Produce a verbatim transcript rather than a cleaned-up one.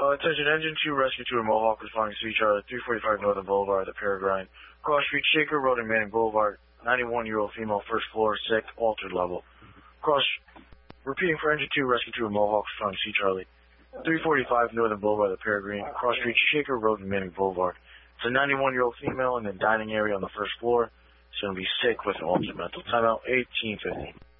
Uh, attention, Engine two, Rescue two, and Mohawk responding to each other, three forty-five Northern Boulevard, the Peregrine. Cross Street, Shaker Road and Manning Boulevard, ninety-one-year-old female, first floor, sick, altered level. Cross, repeating for Engine two, Rescue two, and Mohawk responding to Charlie. three forty-five Northern Boulevard, the Peregrine. Cross Street, Shaker Road and Manning Boulevard. It's a ninety-one-year-old female in the dining area on the first floor. It's going to be sick with an altered mental. Timeout eighteen fifty.